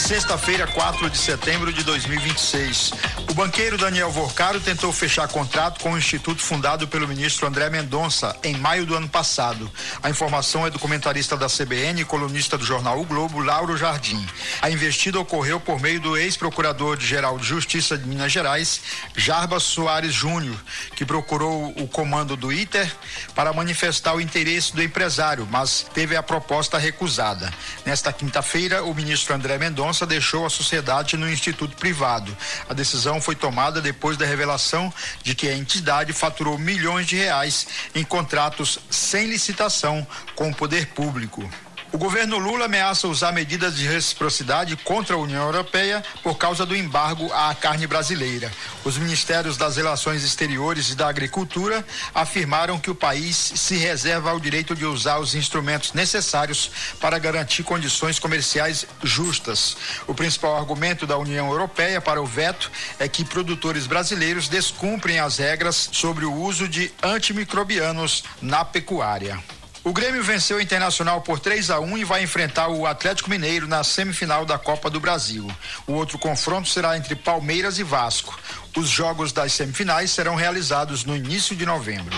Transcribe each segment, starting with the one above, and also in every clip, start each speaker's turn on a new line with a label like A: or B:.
A: Sexta-feira, 4 de setembro de 2026. O banqueiro Daniel Vorcaro tentou fechar contrato com o instituto fundado pelo ministro André Mendonça em maio do ano passado. A informação é do comentarista da CBN e colunista do jornal O Globo, Lauro Jardim. A investida ocorreu por meio do ex-procurador-geral de Justiça de Minas Gerais, Jarbas Soares Júnior, que procurou o comando do ITER para manifestar o interesse do empresário, mas teve a proposta recusada. Nesta quinta-feira, o ministro André Mendonça deixou a sociedade no instituto privado. A decisão foi tomada depois da revelação de que a entidade faturou milhões de reais em contratos sem licitação com o poder público. O governo Lula ameaça usar medidas de reciprocidade contra a União Europeia por causa do embargo à carne brasileira. Os ministérios das Relações Exteriores e da Agricultura afirmaram que o país se reserva ao direito de usar os instrumentos necessários para garantir condições comerciais justas. O principal argumento da União Europeia para o veto é que produtores brasileiros descumprem as regras sobre o uso de antimicrobianos na pecuária. O Grêmio venceu o Internacional por 3-1 e vai enfrentar o Atlético Mineiro na semifinal da Copa do Brasil. O outro confronto será entre Palmeiras e Vasco. Os jogos das semifinais serão realizados no início de novembro.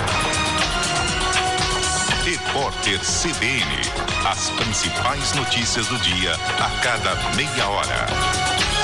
B: Repórter CBN. As principais notícias do dia a cada meia hora.